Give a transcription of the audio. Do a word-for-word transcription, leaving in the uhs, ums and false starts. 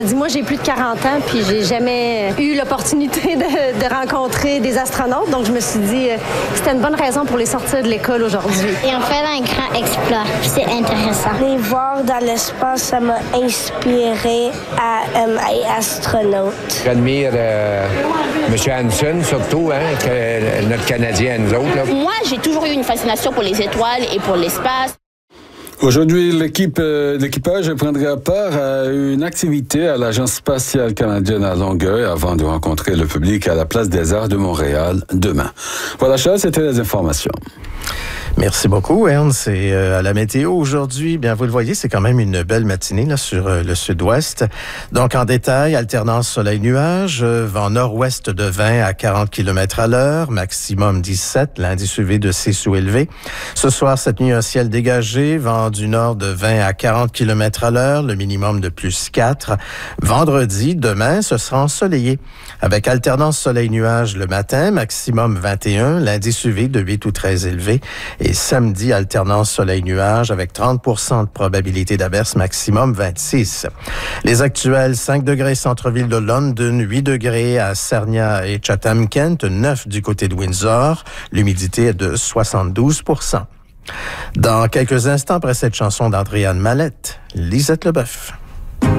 Moi, j'ai plus de quarante ans, puis j'ai jamais eu l'opportunité de, de rencontrer des astronautes. Donc, je me suis dit que c'était une bonne raison pour les sortir de l'école aujourd'hui. Et on fait un grand exploit. C'est intéressant. Les voir dans l'espace, ça m'a inspiré à euh, être astronaute. J'admire euh, M. Hanson, surtout, hein, que notre Canadien, nous autres. Là. Moi, j'ai toujours eu une fascination pour les étoiles et pour l'espace. Aujourd'hui, l'équipe, euh, l'équipage prendra part à une activité à l'Agence spatiale canadienne à Longueuil avant de rencontrer le public à la Place des Arts de Montréal demain. Voilà, Charles, c'était les informations. Merci beaucoup, Ernst. Et euh, à la météo aujourd'hui, bien vous le voyez, c'est quand même une belle matinée là sur euh, le sud-ouest. Donc en détail, alternance soleil-nuage, euh, vent nord-ouest de vingt à quarante kilomètres à l'heure, maximum dix-sept, l'indice U V de six ou élevé. Ce soir, cette nuit, un ciel dégagé, vent du nord de vingt à quarante kilomètres à l'heure, le minimum de plus quatre. Vendredi, demain, ce sera ensoleillé, avec alternance soleil-nuage le matin, maximum vingt et un, l'indice U V de huit ou treize élevé. Et samedi, alternance soleil-nuage avec trente pour cent de probabilité d'averse, maximum vingt-six. Les actuels, cinq degrés centre-ville de London, huit degrés à Sarnia et Chatham-Kent, neuf du côté de Windsor. L'humidité est de soixante-douze pour cent. Dans quelques instants, après cette chanson d'Andréane Mallette, Lisette Leboeuf.